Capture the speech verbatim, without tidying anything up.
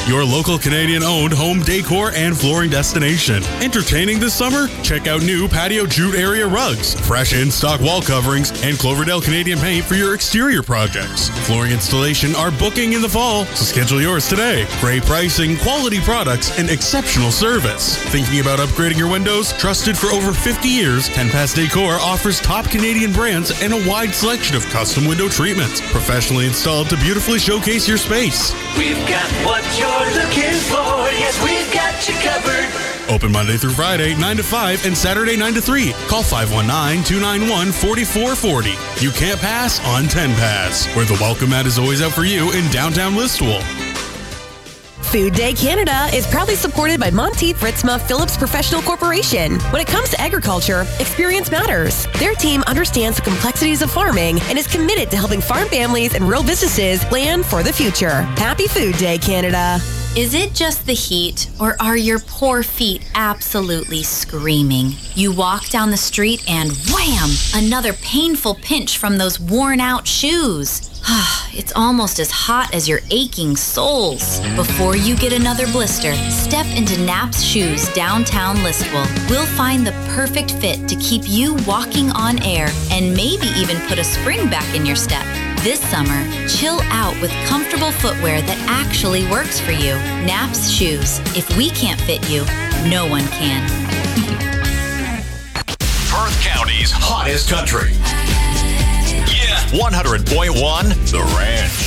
your local Canadian-owned home decor and flooring destination. Entertaining this summer? Check out new patio jute area rugs, fresh in-stock wall coverings, and Cloverdale Canadian paint for your exterior projects. Flooring installation are booking in the fall, so schedule yours today. Great pricing, quality products, and exceptional service. Thinking about upgrading your windows? Trusted for over fifty years, ten Pass Decor offers top Canadian brands and a wide selection of custom window treatments, professionally installed to beautifully showcase your space. We've got what you're looking for. Yes, we've got you covered. Open Monday through Friday, nine to five, and Saturday, nine to three. Call five one nine, two nine one, four four four zero. You can't pass on ten Pass, where the welcome mat is always out for you in downtown Listowel. Food Day Canada is proudly supported by Monteith Ritzma Phillips Professional Corporation. When it comes to agriculture, experience matters. Their team understands the complexities of farming and is committed to helping farm families and rural businesses plan for the future. Happy Food Day, Canada. Is it just the heat, or are your poor feet absolutely screaming? You walk down the street and wham! Another painful pinch from those worn-out shoes. It's almost as hot as your aching soles. Before you get another blister, step into Knapp's Shoes downtown Listowel. We'll find the perfect fit to keep you walking on air and maybe even put a spring back in your step. This summer, chill out with comfortable footwear that actually works for you. Knapp's Shoes. If we can't fit you, no one can. Perth County's hottest country. Yeah, one hundred point one The Ranch.